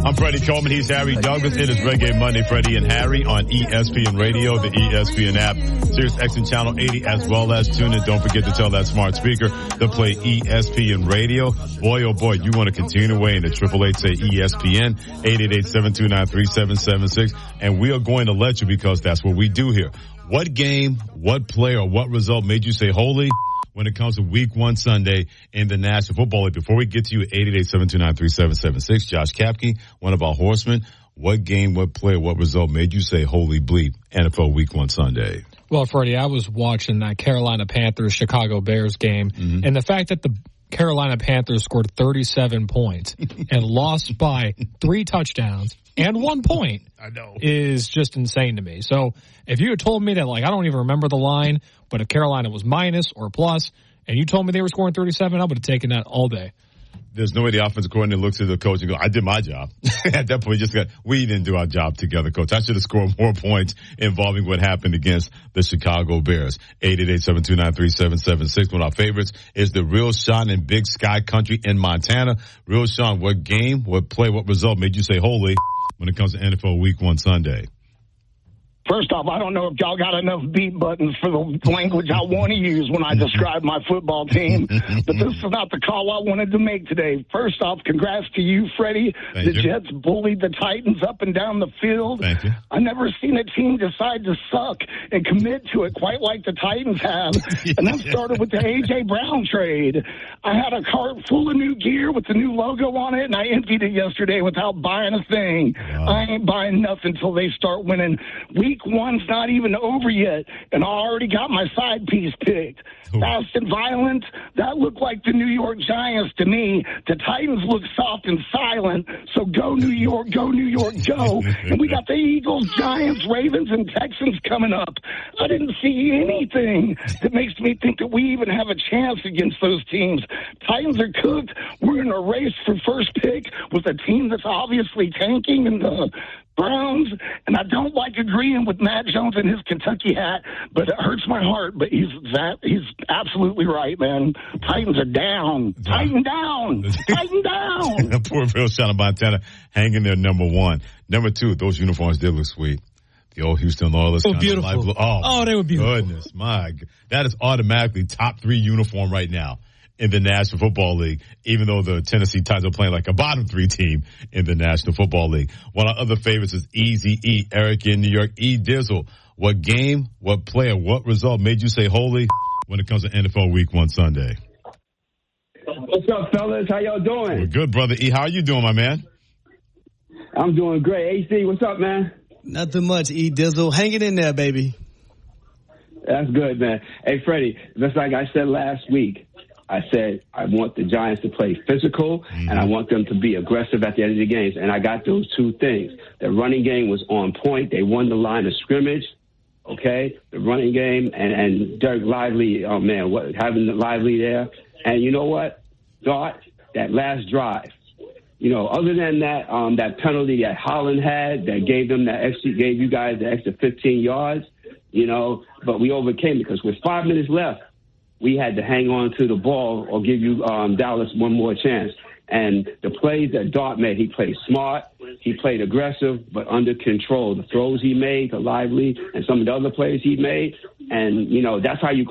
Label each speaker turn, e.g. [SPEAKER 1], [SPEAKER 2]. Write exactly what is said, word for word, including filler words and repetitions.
[SPEAKER 1] I'm Freddie Coleman. He's Harry Douglas. It is Reggae Monday, Freddie and Harry on E S P N Radio, the E S P N app, Sirius X M Channel eighty, as well as tune in. Don't forget to tell that smart speaker to play E S P N Radio. Boy, oh boy, you want to continue to weigh in at triple eight say E S P N, eight eight eight, seven two nine, three seven seven six. And we are going to let you because that's what we do here. What game, what play, or what result made you say holy when it comes to week one Sunday in the National Football League? Before we get to you, eight eight eight, seven two nine, three seven seven six. Josh Kapke, one of our horsemen. What game, what play, what result made you say holy bleep N F L week one Sunday?
[SPEAKER 2] Well, Freddie, I was watching that Carolina Panthers Chicago Bears game, mm-hmm. and the fact that the Carolina Panthers scored thirty-seven points and lost by three touchdowns and one point
[SPEAKER 1] I know.
[SPEAKER 2] is just insane to me. So if you had told me that, like, I don't even remember the line, but if Carolina was minus or plus, and you told me they were scoring thirty-seven, I would have taken that all day.
[SPEAKER 1] There's no way the offensive coordinator looks at the coach and goes, I did my job. At that point, just got, we didn't do our job together, coach. I should have scored more points involving what happened against the Chicago Bears. eight eight eight, seven two nine, three seven seven six. One of our favorites is the Real Sean in Big Sky Country in Montana. Real Sean, what game, what play, what result made you say holy when it comes to N F L week one Sunday?
[SPEAKER 3] First off, I don't know if y'all got enough beat buttons for the language I want to use when I describe my football team, but this is not the call I wanted to make today. First off, congrats to you, Freddie.
[SPEAKER 1] Thank
[SPEAKER 3] the
[SPEAKER 1] you.
[SPEAKER 3] Jets bullied the Titans up and down the field.
[SPEAKER 1] Thank you.
[SPEAKER 3] I've never seen a team decide to suck and commit to it quite like the Titans have, and that started with the A J. Brown trade. I had a cart full of new gear with the new logo on it, and I emptied it yesterday without buying a thing.
[SPEAKER 1] Wow.
[SPEAKER 3] I ain't buying nothing until they start winning. Week one's not even over yet, and I already got my side piece picked.
[SPEAKER 1] Ooh.
[SPEAKER 3] Fast and violent, that looked like the New York Giants to me. The Titans look soft and silent, so go New York, go New York, go. And we got the Eagles, Giants, Ravens, and Texans coming up. I didn't see anything that makes me think that we even have a chance against those teams. Titans are cooked. We're in a race for first pick with a team that's obviously tanking, and the Browns, and I don't like agreeing with Matt Jones and his Kentucky hat, but it hurts my heart. But he's that he's absolutely right, man. Titans are down. Tighten down. Tighten down.
[SPEAKER 1] Poor Real Sean of Montana hanging there number one. Number two, those uniforms did look sweet. The old Houston Oilers.
[SPEAKER 2] Oh, beautiful.
[SPEAKER 1] Oh,
[SPEAKER 2] oh, they were beautiful.
[SPEAKER 1] Goodness, my God. That is automatically top three uniform right now in the National Football League, even though the Tennessee Titans are playing like a bottom three team in the National Football League. One of our other favorites is Easy E, Eric in New York. E Dizzle, what game, what player, what result made you say holy when it comes to N F L week one Sunday?
[SPEAKER 4] What's up, fellas? How y'all doing?
[SPEAKER 1] We're good, brother E. How are you doing, my man?
[SPEAKER 4] I'm doing great. A C, what's up, man?
[SPEAKER 5] Nothing much, E Dizzle. Hanging in there, baby.
[SPEAKER 4] That's good, man. Hey, Freddie, just like I said last week, I said I want the Giants to play physical, mm-hmm. and I want them to be aggressive at the end of the games. And I got those two things. The running game was on point. They won the line of scrimmage, okay? The running game and, and Derek Lively, oh, man, what, having the Lively there. And you know what? Dart, that last drive. You know, other than that, um, that penalty that Holland had that gave them that extra, gave you guys the extra fifteen yards, you know, but we overcame it because with five minutes left, we had to hang on to the ball or give you um, Dallas one more chance. And the plays that Dart made, he played smart, he played aggressive, but under control. The throws he made to Lively and some of the other plays he made, and, you know, that's how you